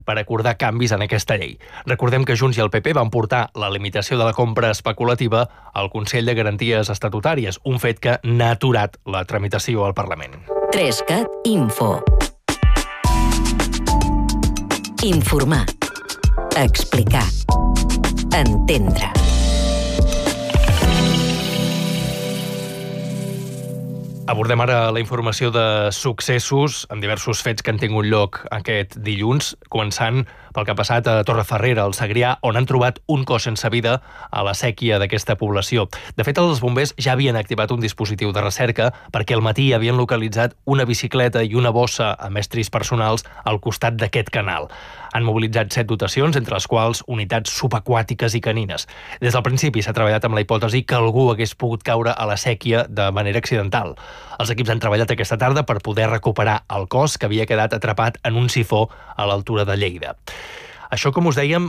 per acordar canvis en aquesta llei. Recordem que Junts i el PP van portar la limitació de la compra especulativa al Consell de Garanties Estatutàries, un fet que n'ha aturat la tramitació al Parlament. 3CAT Info. Informar. Explicar. Entendre. Abordem ara la informació de successos amb diversos fets que han tingut lloc aquest dilluns, començant pel que ha passat a Torrefarrera, al Segrià, on han trobat un cos sense vida a la sèquia d'aquesta població. De fet, els bombers ja havien activat un dispositiu de recerca perquè al matí havien localitzat una bicicleta i una bossa amb estris personals al costat d'aquest canal. Han mobilitzat 7 dotacions, entre les quals unitats subaquàtiques i canines. Des del principi s'ha treballat amb la hipòtesi que algú hagués pogut caure a la sèquia de manera accidental. Els equips han treballat aquesta tarda per poder recuperar el cos que havia quedat atrapat en un sifó a l'altura de Lleida. Això, com us dèiem,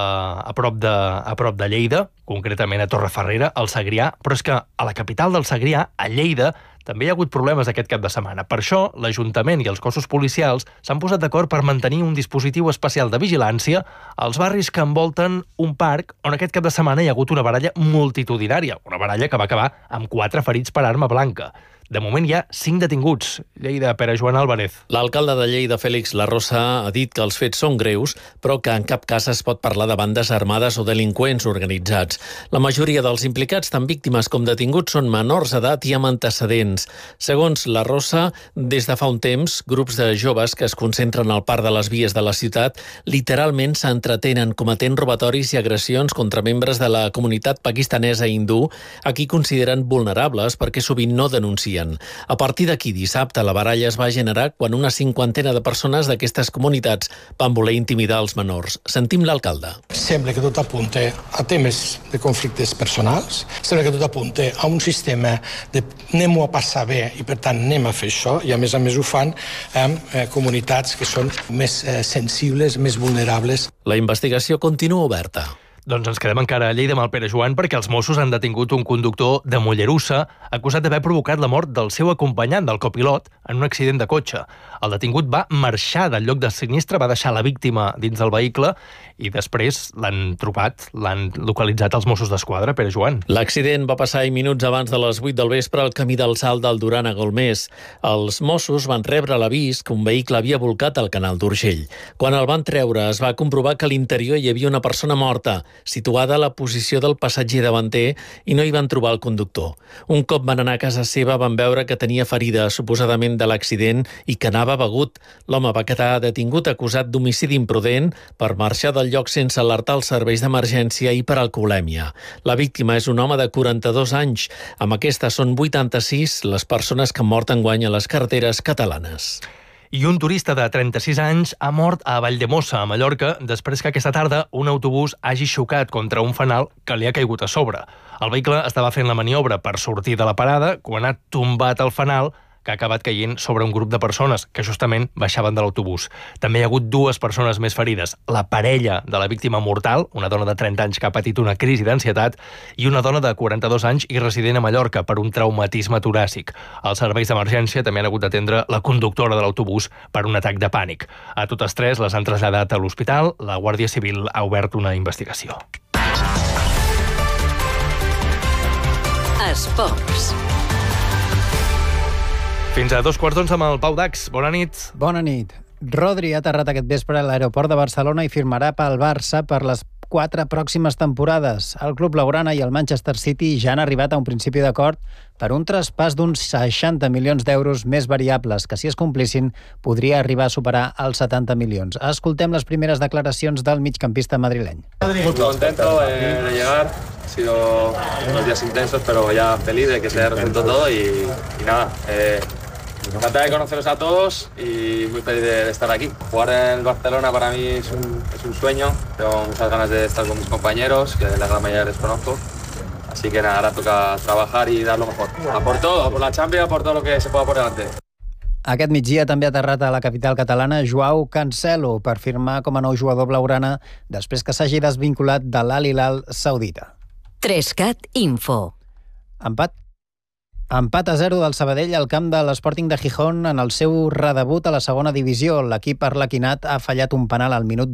a prop de Lleida, concretament a Torrefarrera, al Segrià, però és que a la capital del Segrià, a Lleida, també hi ha hagut problemes aquest cap de setmana. Per això, l'Ajuntament i els cossos policials s'han posat d'acord per mantenir un dispositiu especial de vigilància als barris que envolten un parc on aquest cap de setmana hi ha hagut una baralla multitudinària, una baralla que va acabar amb 4 ferits per arma blanca. De moment hi ha 5 detinguts. Lleida, Pere Joan Álvarez. L'alcalde de Lleida, Félix Larrosa, ha dit que els fets són greus, però que en cap cas es pot parlar de bandes armades o delinqüents organitzats. La majoria dels implicats, tant víctimes com detinguts, són menors d'edat i amb antecedents. Segons Larrosa, des de fa un temps, grups de joves que es concentren al parc de les vies de la ciutat literalment s'entretenen cometent robatoris i agressions contra membres de la comunitat pakistanesa i hindú, a qui consideren vulnerables perquè sovint no denuncien. A partir d'aquí, dissabte, la baralla es va generar quan una 50ena de persones d'aquestes comunitats van voler intimidar els menors. Sentim l'alcalde. Sembla que tot apunta a temes de conflictes personals, sembla que tot apunta a un sistema de anem-ho a passar bé i per tant anem a fer això, i a més ho fan amb comunitats que són més sensibles, més vulnerables. La investigació continua oberta. Doncs ens quedem encara a Lleida amb el Pere Joan perquè els Mossos han detingut un conductor de Mollerussa acusat d'haver provocat la mort del seu acompanyant, del copilot, en un accident de cotxe. El detingut va marxar del lloc de sinistre, va deixar la víctima dins del vehicle i després l'han trobat, l'han localitzat els Mossos d'Esquadra, Pere Joan. L'accident va passar minuts abans de les 8 del vespre al camí del Salt del Duran a Golmés. Els Mossos van rebre l'avís que un vehicle havia volcat al canal d'Urgell. Quan el van treure es va comprovar que a l'interior hi havia una persona morta, situada a la posició del passatger davanter, i no hi van trobar el conductor. Un cop van anar a casa seva van veure que tenia ferida, suposadament de l'accident, i que anava begut. L'home va quedar detingut acusat d'homicidi imprudent per marxar del lloc sense alertar els serveis d'emergència i per alcoholèmia. La víctima és un home de 42 anys. Amb aquesta són 86 les persones que han mort enguany a les carreteres catalanes. I un turista de 36 anys ha mort a Valldemossa, a Mallorca, després que aquesta tarda un autobús hagi xocat contra un fanal que li ha caigut a sobre. El vehicle estava fent la maniobra per sortir de la parada quan ha tombat el fanal, que ha acabat caient sobre un grup de persones que justament baixaven de l'autobús. També hi ha hagut 2 persones més ferides. La parella de la víctima mortal, una dona de 30 anys que ha patit una crisi d'ansietat, i una dona de 42 anys i resident a Mallorca per un traumatisme toràcic. Els serveis d'emergència també han hagut d'atendre la conductora de l'autobús per un atac de pànic. A totes 3 les han traslladat a l'hospital. La Guàrdia Civil ha obert una investigació. Esports. Fins a 2:15 amb el Pau Dax. Bona nit. Bona nit. Rodri ha aterrat aquest vespre a l'aeroport de Barcelona i firmarà pel Barça per les 4 pròximes temporades. El club blaugrana i el Manchester City ja han arribat a un principi d'acord per un traspàs d'uns 60 milions d'euros més variables, que si es complissin podria arribar a superar els 70 milions. Escoltem les primeres declaracions del migcampista madrileny. Muy contento de llegar. Han sido unos días intensos, pero ya feliz de que se haya resuelto todo y nada. Encantado de conoceros a todos y muy feliz de estar aquí. Jugar en el Barcelona para mí es un sueño. Tengo muchas ganas de estar con mis compañeros, que la gran mayoría les conozco. Así que nada, ahora toca trabajar y dar lo mejor. A por todo, por la Champions, por todo lo que se pueda por delante. Aquest migdia també ha aterrat a la capital catalana Joao Cancelo per firmar com a nou jugador blaugrana després que s'hagi desvinculat de l'Al Hilal saudita. 3CAT Info. Empat. Empat a 0 del Sabadell al camp de l'Sporting de Gijón en el seu redebut a la segona divisió. L'equip arlequinat ha fallat un penal al minut